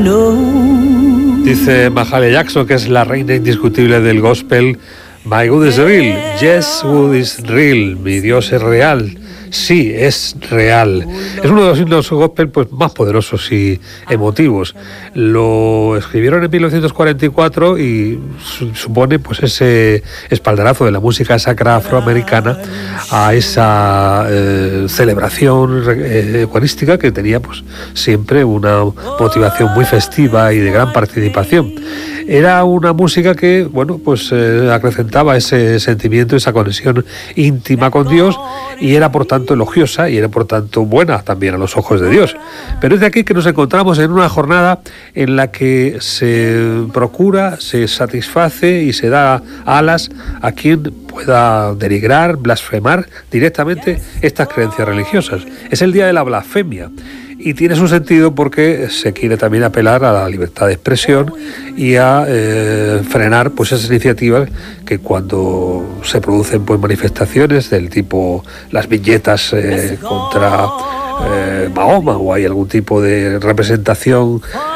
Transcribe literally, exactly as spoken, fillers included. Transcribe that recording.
Dice Mahalia Jackson, que es la reina indiscutible del gospel: My God is real, yes, God is real, mi Dios es real, sí, es real. Es uno de los himnos gospel pues más poderosos y emotivos. Lo escribieron en mil novecientos cuarenta y cuatro y supone pues ese espaldarazo de la música sacra afroamericana a esa eh, celebración eh, eucarística, que tenía pues siempre una motivación muy festiva y de gran participación. Era una música que, bueno, pues eh, acrecentaba ese sentimiento, esa conexión íntima con Dios, y era por tanto elogiosa y era por tanto buena también a los ojos de Dios. Pero es de aquí que nos encontramos en una jornada en la que se procura, se satisface y se da alas a quien pueda denigrar, blasfemar directamente estas creencias religiosas. Es el día de la blasfemia. Y tiene su sentido porque se quiere también apelar a la libertad de expresión y a eh, frenar pues esas iniciativas que, cuando se producen pues manifestaciones del tipo las viñetas eh, contra eh, Mahoma, o hay algún tipo de representación